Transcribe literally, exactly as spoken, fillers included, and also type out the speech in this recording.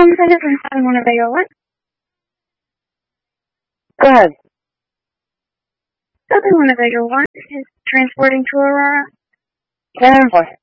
Um, so this is seven one Vega one. Go ahead. seven one Vega one is transporting to Aurora. Ten and four.